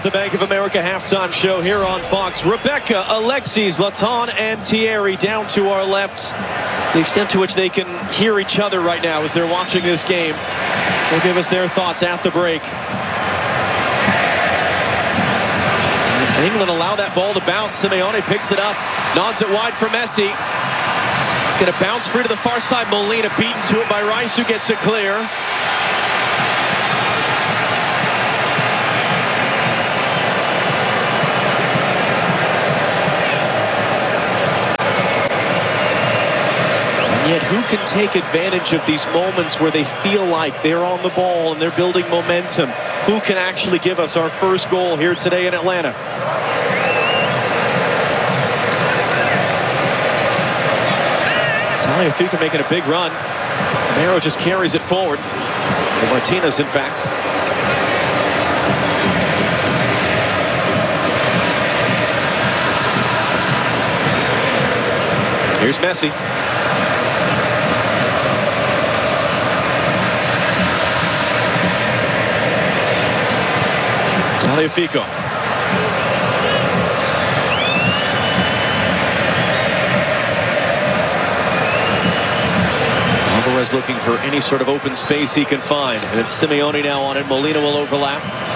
the Bank of America halftime show here on Fox. Rebecca, Alexis, Zlatan, and Thierry down to our left. The extent to which they can hear each other right now as they're watching this game will give us their thoughts at the break. England allow that ball to bounce. Simeone picks it up, nods it wide for Messi. It's going to bounce free to the far side. Molina beaten to it by Rice, who gets it clear. And yet, who can take advantage of these moments where they feel like they're on the ball and they're building momentum? Who can actually give us our first goal here today in Atlanta? Tagliafico making a big run. Romero just carries it forward. Or Martinez, in fact. Here's Messi. Tagliafico. Alvarez looking for any sort of open space he can find. And it's Simeone now on it. Molina will overlap.